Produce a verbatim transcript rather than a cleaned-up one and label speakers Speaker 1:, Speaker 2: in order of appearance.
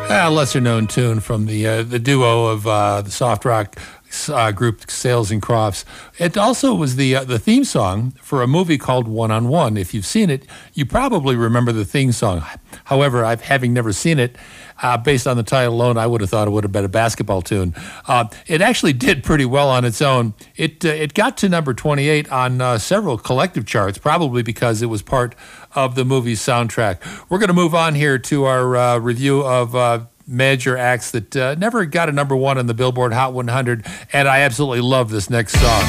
Speaker 1: A lesser-known tune from the uh, the duo of uh, the soft rock uh, group Sales and Crofts. It also was the uh, the theme song for a movie called One on One. If you've seen it, you probably remember the theme song. However, I've having never seen it, uh, based on the title alone, I would have thought it would have been a basketball tune. Uh, it actually did pretty well on its own. It uh, it got to number twenty-eight on uh, several collective charts, probably because it was part of the movie's soundtrack. We're going to move on here to our uh, review of uh, major acts that uh, never got a number one on the Billboard Hot one hundred, and I absolutely love this next song.